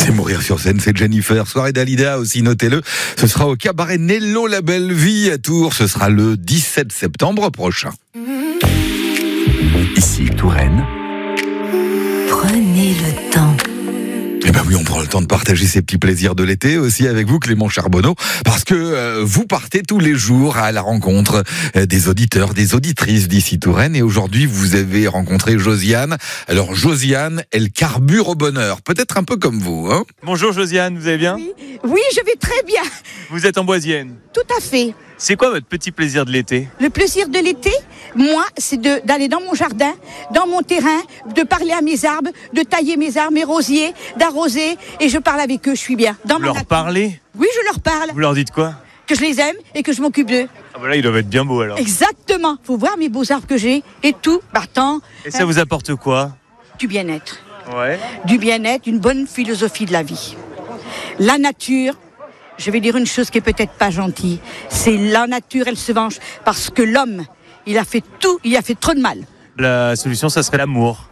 Et mourir sur scène, c'est Jennifer. Soirée d'Alida aussi, notez-le. Ce sera au cabaret Nello La Belle Vie à Tours. Ce sera le 17 septembre prochain. Ici Touraine. Prenez le temps. Eh ben oui, on prend le temps de partager ces petits plaisirs de l'été aussi avec vous, Clément Charbonneau, parce que vous partez tous les jours à la rencontre des auditeurs, des auditrices d'ici Touraine, et aujourd'hui vous avez rencontré Josiane. Alors Josiane, elle carbure au bonheur, peut-être un peu comme vous, hein ? Bonjour Josiane, vous allez bien ? Oui, je vais très bien. Vous êtes amboisienne. Tout à fait. C'est quoi votre petit plaisir de l'été ? Le plaisir de l'été, moi, c'est d'aller dans mon jardin, dans mon terrain, de parler à mes arbres, de tailler mes arbres, mes rosiers, d'arroser, et je parle avec eux, je suis bien. Dans Vous ma leur nature. parlez ? Oui, je leur parle. Vous leur dites quoi ? Que je les aime et que je m'occupe d'eux. Ah bah là, ils doivent être bien beaux alors. Exactement. Faut voir mes beaux arbres que j'ai et tout. Partant. Et ça vous apporte quoi ? Du bien-être. Ouais. Du bien-être, une bonne philosophie de la vie. La nature. Je vais dire une chose qui est peut-être pas gentille. C'est la nature, elle se venge. Parce que l'homme, il a fait trop de mal. La solution, ça serait l'amour.